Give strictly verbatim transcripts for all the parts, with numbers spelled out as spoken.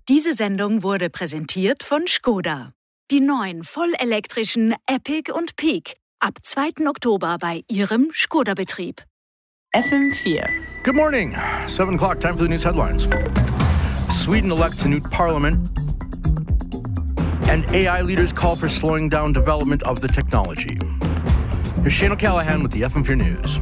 Diese Sendung wurde präsentiert von Škoda. Die neuen vollelektrischen Epic und Peak. Ab zweiten Oktober bei Ihrem Škoda-Betrieb. F M four. Good morning. seven o'clock, time for the news headlines. Sweden elects a new parliament. And A I leaders call for slowing down development of the technology. Here's Shane O'Callaghan with the F M four News.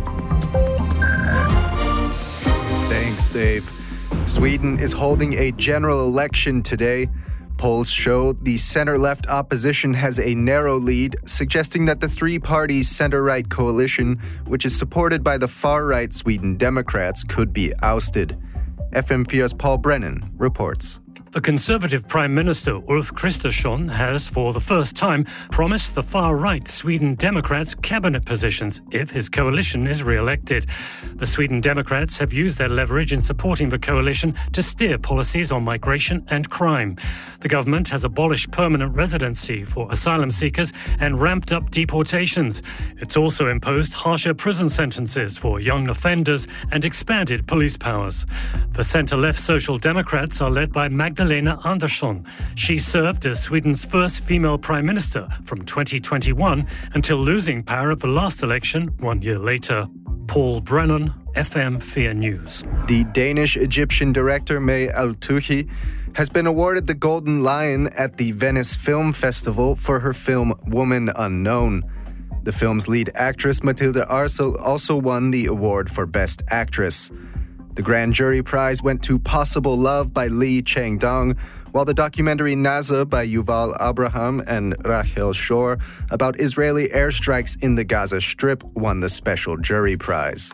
Thanks, Dave. Sweden is holding a general election today. Polls show the center-left opposition has a narrow lead, suggesting that the three-party center-right coalition, which is supported by the far-right Sweden Democrats, could be ousted. F M four's Paul Brennan reports. The Conservative Prime Minister Ulf Kristersson has, for the first time, promised the far-right Sweden Democrats cabinet positions if his coalition is re-elected. The Sweden Democrats have used their leverage in supporting the coalition to steer policies on migration and crime. The government has abolished permanent residency for asylum seekers and ramped up deportations. It's also imposed harsher prison sentences for young offenders and expanded police powers. The centre-left Social Democrats are led by Magdalena Magdalena Andersson. She served as Sweden's first female prime minister from twenty twenty-one until losing power at the last election one year later. Paul Brennan, F M four News. The Danish-Egyptian director May Altuhi has been awarded the Golden Lion at the Venice Film Festival for her film Woman Unknown. The film's lead actress Matilda Arsel also won the award for Best Actress. The grand jury prize went to Possible Love by Lee Chang-dong, while the documentary Naza by Yuval Abraham and Rachel Shor about Israeli airstrikes in the Gaza Strip won the special jury prize.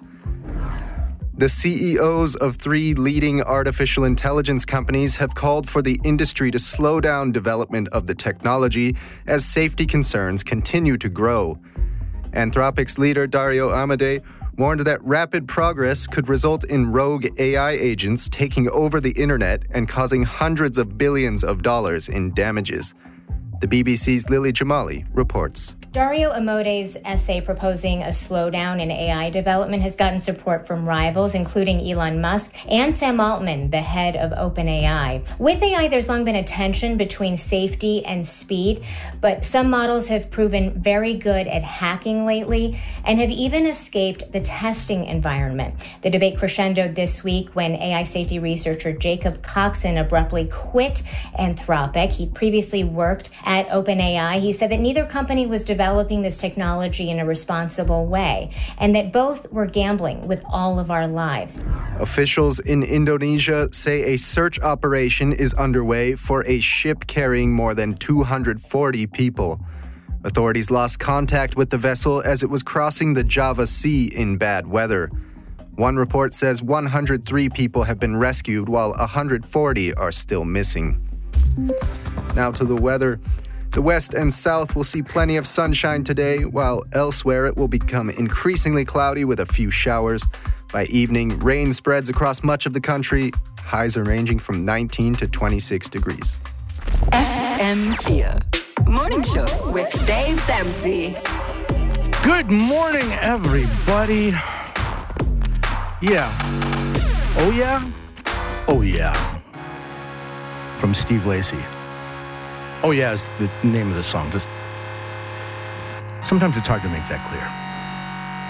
The C E Os of three leading artificial intelligence companies have called for the industry to slow down development of the technology as safety concerns continue to grow. Anthropic's leader Dario Amodei warned that rapid progress could result in rogue A I agents taking over the internet and causing hundreds of billions of dollars in damages. The B B C's Lily Jamali reports. Dario Amodei's essay proposing a slowdown in A I development has gotten support from rivals, including Elon Musk and Sam Altman, the head of OpenAI. With A I, there's long been a tension between safety and speed, but some models have proven very good at hacking lately and have even escaped the testing environment. The debate crescendoed this week when A I safety researcher Jacob Coxon abruptly quit Anthropic. He'd previously worked at OpenAI. He said that neither company was developing developing this technology in a responsible way, and that both were gambling with all of our lives. Officials in Indonesia say a search operation is underway for a ship carrying more than two hundred forty people. Authorities lost contact with the vessel as it was crossing the Java Sea in bad weather. One report says one hundred three people have been rescued while one hundred forty are still missing. Now to the weather. The west and south will see plenty of sunshine today, while elsewhere it will become increasingly cloudy with a few showers. By evening, rain spreads across much of the country. Highs are ranging from nineteen to twenty-six degrees. F M four. Morning Show with Dave Dempsey. Good morning, everybody. Yeah. Oh, yeah? Oh, yeah. From Steve Lacy. Oh, yeah, is the name of the song. Just sometimes it's hard to make that clear.